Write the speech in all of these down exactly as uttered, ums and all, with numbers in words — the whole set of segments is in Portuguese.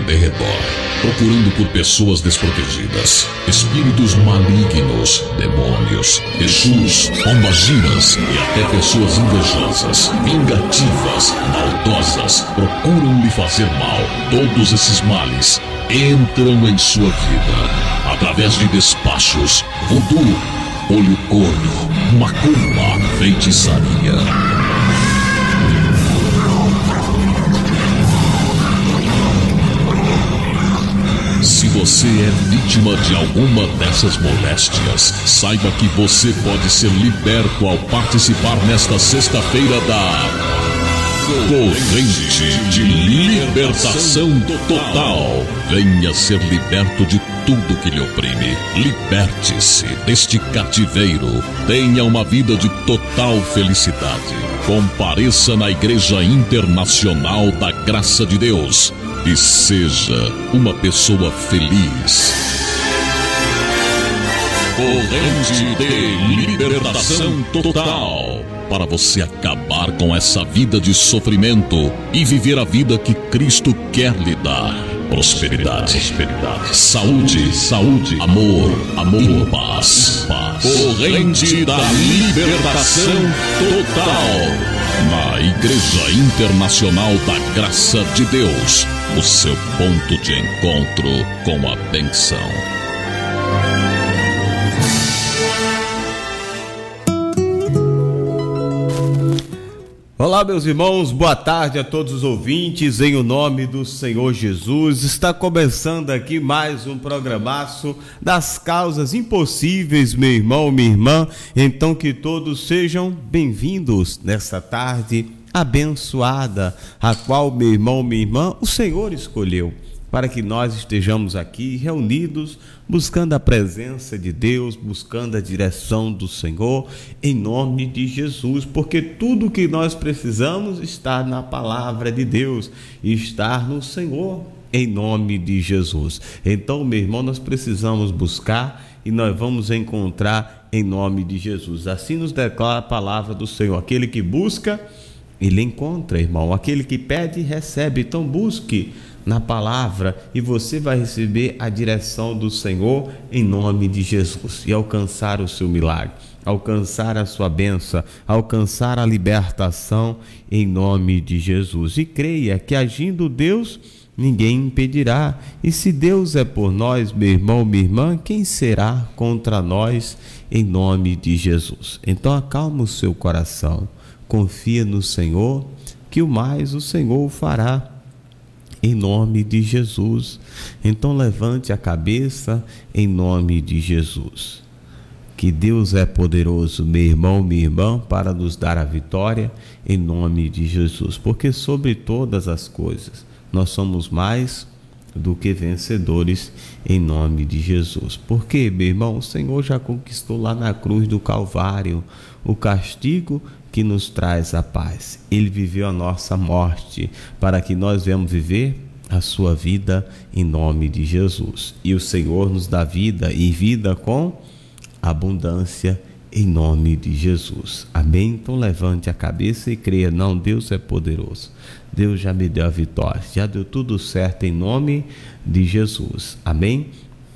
em derredor, procurando por pessoas desprotegidas, espíritos malignos, demônios, exus, pombagiras e até pessoas invejosas, vingativas, maldosas, procuram lhe fazer mal. Todos esses males entram em sua vida através de despachos, voodoo, olho gordo, macumba, feitiçaria. Se você é vítima de alguma dessas moléstias, saiba que você pode ser liberto ao participar nesta sexta-feira da Corrente de Libertação Total. Venha ser liberto de tudo que lhe oprime. Liberte-se deste cativeiro. Tenha uma vida de total felicidade. Compareça na Igreja Internacional da Graça de Deus e seja uma pessoa feliz. Corrente de Libertação Total. Para você acabar com essa vida de sofrimento e viver a vida que Cristo quer lhe dar. Prosperidade, prosperidade, saúde, saúde, amor, amor e paz, paz. Corrente da Libertação Total. Na Igreja Internacional da Graça de Deus, o seu ponto de encontro com a bênção. Olá, meus irmãos, boa tarde a todos os ouvintes, em o nome do Senhor Jesus. Está começando aqui mais um programaço das causas impossíveis, meu irmão, minha irmã. Então que todos sejam bem-vindos nessa tarde abençoada, a qual, meu irmão, minha irmã, o Senhor escolheu para que nós estejamos aqui reunidos, buscando a presença de Deus, buscando a direção do Senhor, em nome de Jesus, porque tudo que nós precisamos está na palavra de Deus, e está no Senhor, em nome de Jesus. Então, meu irmão, nós precisamos buscar e nós vamos encontrar em nome de Jesus. Assim nos declara a palavra do Senhor: aquele que busca, ele encontra, irmão. Aquele que pede, recebe. Então busque na palavra e você vai receber a direção do Senhor em nome de Jesus e alcançar o seu milagre, alcançar a sua bênção, alcançar a libertação em nome de Jesus. E creia que agindo Deus, ninguém impedirá. E se Deus é por nós, meu irmão, minha irmã, quem será contra nós em nome de Jesus? Então acalma o seu coração, confia no Senhor, que o mais o Senhor fará em nome de Jesus. Então levante a cabeça em nome de Jesus. Que Deus é poderoso, meu irmão, minha irmã, para nos dar a vitória em nome de Jesus. Porque sobre todas as coisas nós somos mais do que vencedores em nome de Jesus. Porque, meu irmão, o Senhor já conquistou lá na cruz do Calvário o castigo que nos traz a paz. Ele viveu a nossa morte para que nós venhamos viver a sua vida em nome de Jesus. E o Senhor nos dá vida e vida com abundância em nome de Jesus. Amém? Então levante a cabeça e creia: não, Deus é poderoso. Deus já me deu a vitória. Já deu tudo certo em nome de Jesus. Amém?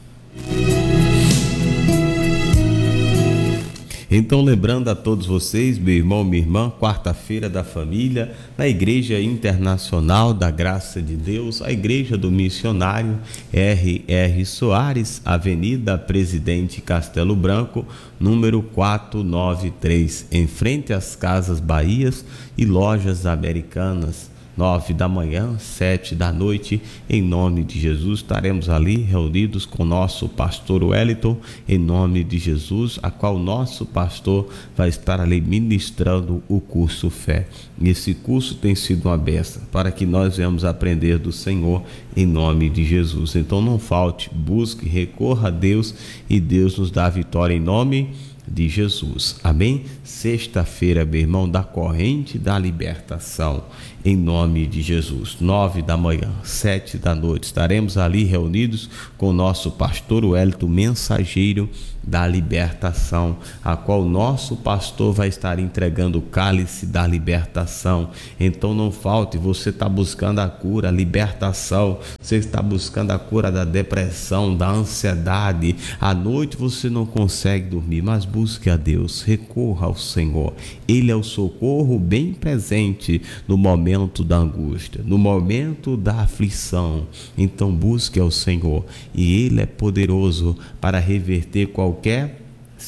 Então, lembrando a todos vocês, meu irmão, minha irmã, quarta-feira da família, na Igreja Internacional da Graça de Deus, a Igreja do Missionário R R Soares, Avenida Presidente Castelo Branco, número quatrocentos e noventa e três, em frente às Casas Bahias e Lojas Americanas. Nove da manhã, sete da noite, em nome de Jesus, estaremos ali reunidos com nosso pastor Wellington, em nome de Jesus, a qual nosso pastor vai estar ali ministrando o curso Fé. E esse curso tem sido uma bênção para que nós venhamos aprender do Senhor em nome de Jesus. Então não falte, busque, recorra a Deus e Deus nos dá a vitória em nome de Jesus. Amém? Sexta-feira, meu irmão, da corrente da libertação, em nome de Jesus. Nove da manhã, sete da noite, estaremos ali reunidos com o nosso pastor Wellington, mensageiro da libertação, a qual o nosso pastor vai estar entregando o cálice da libertação. Então não falte, você está buscando a cura, a libertação, você está buscando a cura da depressão, da ansiedade. À noite você não consegue dormir, mas busque a Deus, recorra ao Senhor. Ele é o socorro bem presente no momento da angústia, no momento da aflição. Então busque ao Senhor e Ele é poderoso para reverter qualquer qualquer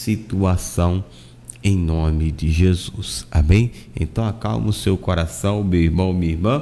situação em nome de Jesus. Amém? Então acalma o seu coração, meu irmão, minha irmã.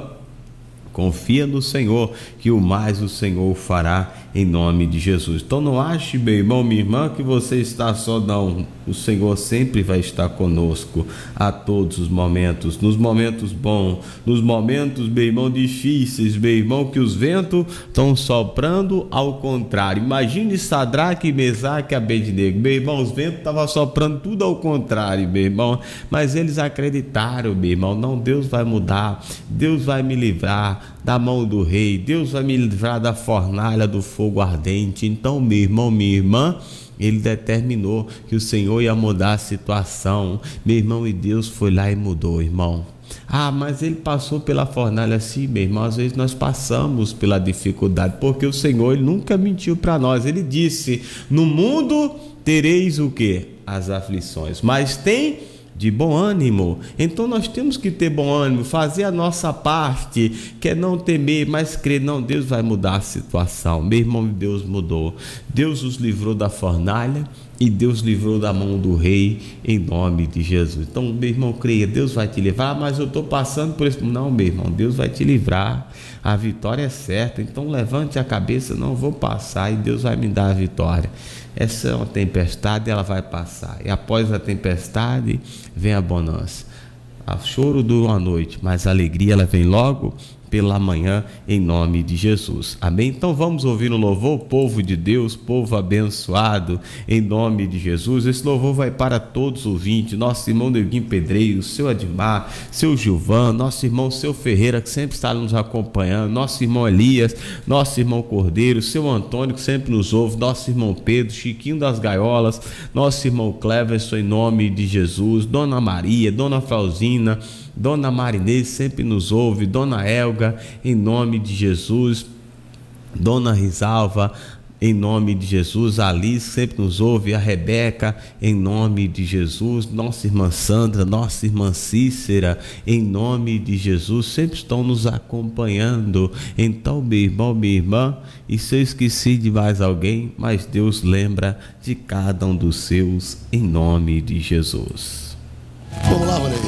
Confia no Senhor, que o mais o Senhor fará em nome de Jesus. Então não ache, meu irmão, minha irmã, que você está só, não. O Senhor sempre vai estar conosco a todos os momentos, nos momentos bons, nos momentos, meu irmão, difíceis, meu irmão, que os ventos estão soprando ao contrário. Imagine Sadraque, Mesaque e Abednego, meu irmão, os ventos estavam soprando tudo ao contrário, meu irmão, mas eles acreditaram, meu irmão, não, Deus vai mudar, Deus vai me livrar da mão do rei, Deus vai me livrar da fornalha do fogo ardente. Então, meu irmão, minha irmã, ele determinou que o Senhor ia mudar a situação, meu irmão, e Deus foi lá e mudou, irmão. Ah, mas ele passou pela fornalha. Assim, meu irmão, às vezes nós passamos pela dificuldade, porque o Senhor, ele nunca mentiu para nós. Ele disse: no mundo tereis o quê? As aflições, mas tem de bom ânimo. Então nós temos que ter bom ânimo, fazer a nossa parte, que é não temer, mas crer. Não, Deus vai mudar a situação. Meu irmão, Deus mudou. Deus os livrou da fornalha e Deus livrou da mão do rei em nome de Jesus. Então, meu irmão, creia, Deus vai te livrar. Ah, mas eu estou passando por isso. Não, meu irmão, Deus vai te livrar. A vitória é certa. Então levante a cabeça, não vou passar e Deus vai me dar a vitória. Essa é uma tempestade, ela vai passar. E após a tempestade vem a bonança. O choro dura uma noite, mas a alegria ela vem logo pela manhã, em nome de Jesus. Amém? Então vamos ouvir o louvor, povo de Deus, povo abençoado, em nome de Jesus. Esse louvor vai para todos os ouvintes, nosso irmão Neguinho Pedreiro, seu Admar, seu Gilvan, nosso irmão seu Ferreira, que sempre está nos acompanhando, nosso irmão Elias, nosso irmão Cordeiro, seu Antônio, que sempre nos ouve, nosso irmão Pedro, Chiquinho das Gaiolas, nosso irmão Cleverson, em nome de Jesus, Dona Maria, Dona Frauzina, Dona Marinês sempre nos ouve, Dona Elga, em nome de Jesus, Dona Risalva, em nome de Jesus, a Alice sempre nos ouve, a Rebeca, em nome de Jesus, nossa irmã Sandra, nossa irmã Cícera, em nome de Jesus, sempre estão nos acompanhando. Então, meu irmão, minha irmã, e se eu esqueci de mais alguém, mas Deus lembra de cada um dos seus, em nome de Jesus. Vamos lá, Vanessa.